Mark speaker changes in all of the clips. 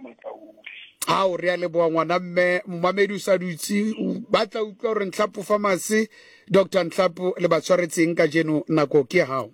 Speaker 1: Mataule.
Speaker 2: o re a leboa ngwana mme mmamedi o sa dutse batla utlwa gore Nhlapo Pharmacy Dr. Nhlapo le ba tshwaretseng ka jeno nako ke hao.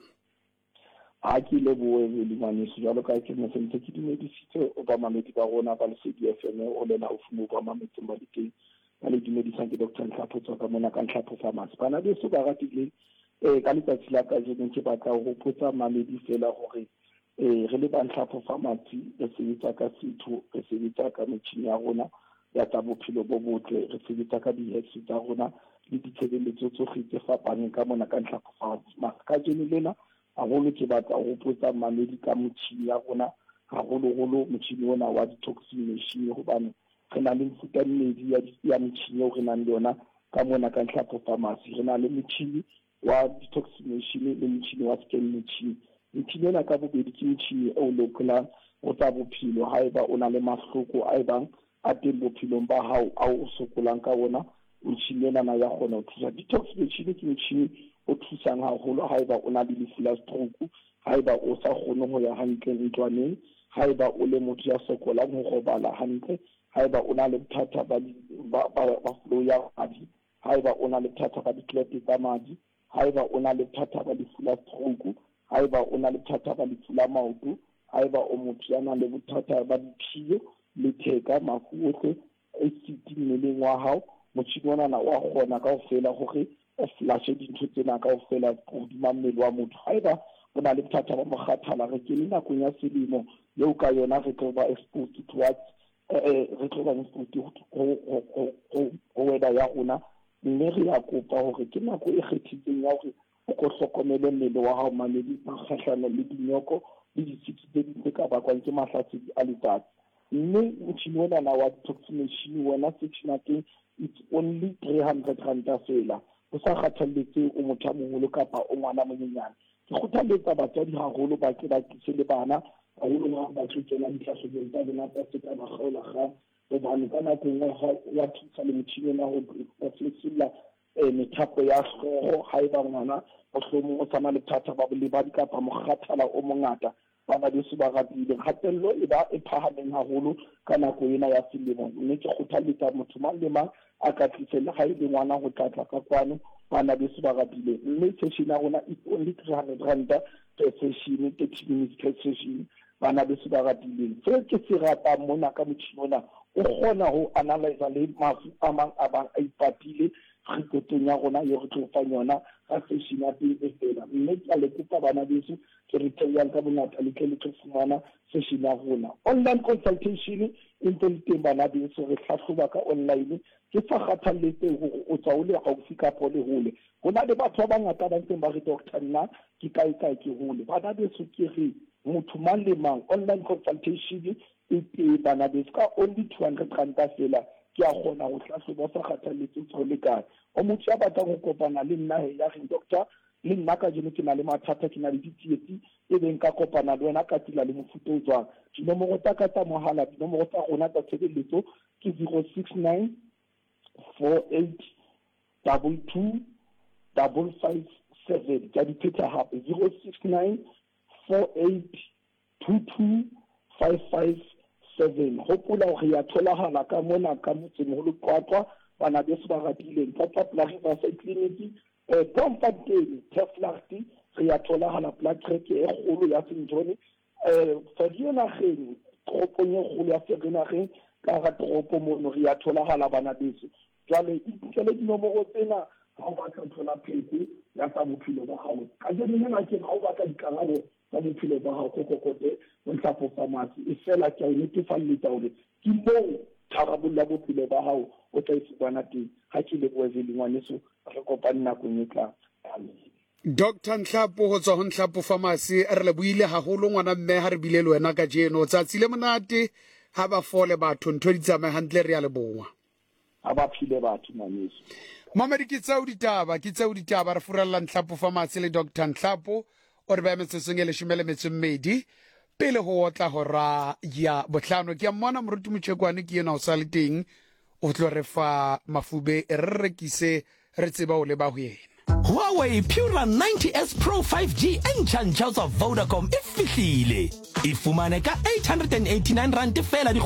Speaker 1: A ke leboe le maneso jalo ka ke mo sentse ke dumedisitse o ba mamedi ba rona ba Lesedi FM o le la ufumo ba mamedi ba diteng ba le dumedisang ke Dr. Nhlapo tswa ka mona ka Nhlapo Pharmacy bana be so ba ratile ka letsatsi la ka jeno ke batla go potsa mamedi fela gore re le ba Nhlapo Pharmacy re sebetsa ka setho re sebetsa ka metšhini ya rona ya tsa bophelo bo botle re sebetsa ka di-herbs tsa rona le ditshebeletso tsotlhe tse fapaneng ka mona ka Nhlapo Pharmacy ka jeno lena haholo ke batla go potsa mamedi ka motšhini ya rona haholo motšhini ona wa detoxin machine gobane re na le mefuta mmedi ya metšhini eo re nang le yona ka mona ka Nhlapo Pharmacy re na le motšhini wa detoxin machine le motšhini wa scan machine. Motšhini ena ka bobedi ke motšhini o lekolang o tsa bophelo haeba o na le mahloko a ebang a teng bophelong ba hao a o sokolang ka ona motšhini ena ya kgona ho thusa. Detox machine ke motšhini o thusang haholo haeba o na le lefu la stroke haeba o sa kgone ho ya hantle ntlwaneng haeba o le motho ya sokolang ho robala hantle haeba o na le bothata ba flow ya madi haeba o na le bothata ba di-clot tsa madi haeba o na le bothata ba lefu la stroke haeba o na le bothata ba lefu la maoto haeba o motho ya nang le bothata ba diphio le theka mafu ohle acid mmeleng wa hao motšhini ona wa kgona kaofela gore o flashe dintho tsena kaofela hodima mmele wa motho haeba o na le bothata ba mokgathala re ke le nakong ya selemo yeo ka yona re tlo ba exposed towards re tlo ba exposed go weather ya rona mme re ya kopa gore ke nako e kgethileng ya gore o ko hlokomele mmele wa hao mamedi kgahlano le dinyoko le ditshiti tse ding tse ka bakwang ke mahlasedi a letsatsi mme motšhini ona wa detoxin machine wena section ya teng it's only 300 ranta fela o sa kgathaletse o motho a moholo kapa o ngwana monyenyane ke kgothaletsa batswadi haholo ba ke ba tlise le bana haholo ba tsena ditlhahlobong tsa bona tsa setšhaba ga gobane ka nako nngwe ya thusa le motšhini ona go flexible methapo ya hlooho haeba ngwana mohlomong o tsama le bothata ba bolebadi kapa mokgathala o mongata bana beso ba ratile kgatello e ba e phahameng haholo ka nako ena ya selemo mme ke kgothaletsa motho mang le mang a ka tlise le haebe ngwana go tlatla ka kwano bana beso ba ratile mme session ya rona is only 300 ranta per session 30 minutes per session bana beso ba ratile se ke se ratang mona ka motšhini ona o kgona ho analyze le mafu a mang a bang a ipatile rekotong ya rona yo re tlo fang yona ga session ya teng e fela mme ke le kopa bana beso ke re tseyang ka bongata le ke le tlo fumana session ya rona online consultation ntse le teng bana beso re hlahloba ka online ke sa kgathalletse gore o tswa o le gaufi kapo le hole go na le batho ba bangata ba ntseng ba re doctor nna ke kae ke hole bana beso ke re motho mang le mang online consultation e teng bana beso ka only 200 ranta fela ke a kgona go hlahloba sa kgathalletse tsho le kae o motho ya batlang go kopana le nna ya re doctor le nna ka jeno ke na le mathata ke na le ditsietsi e beng ka kopana le wena ka tila le mofuta o tswang dinomoro tsa ka tsa mohala dinomoro tsa rona tsa tshebeletso ke 069 48 22 557 tsa diphetha hape 069 48 22 557 hopola gore ya tholagala ka mona ka motsemogolo Qwaqwa bana beso ba ratileng ka tla Riverside Clinic Bloemfontein Teflarti re ya tholagala blood track e kgolo ya Sintoni Vereeniging toropong e kgolo ya Vereeniging ka ga toropo mono re ya tholagala bana beso jwale ikele dinomoro tsena ha o batla thola phete ya tsa bophelo ba hao ka jeno nna ke ha o batla dikarabo tsa bophelo ba hao kokokote mo Nhlapo Pharmacy e fela ke a netefalletsa hore ke mo tharabolla bophelo ba hao o tla isibana teng ha ke le boe le ngwaneso re kopane nakong e tlang.
Speaker 2: Dr. Nhlapo go tswa ho Nhlapo Pharmacy re le buile haholo ngwana mme ha re bile le wena ka jeno tsatsi le monate ha ba fole batho ntho di tsamaye hantle re ya le boa
Speaker 1: ha ba phile batho maneso
Speaker 2: mamedi ke tsao ditaba re furalla Nhlapo Pharmacy le Dr. Nhlapo o re ba metsesong le shumele metsemmedi pele go otla hora ya botlhano ke mmona moruti motšhekwane ke yena o sa le teng o tlo re fa mafube re rekise re tseba o le ba ho yena
Speaker 3: Huawei Pura 90S Pro 5G entšha tsa Vodacom e fihlile e fumane ka 889 rand fela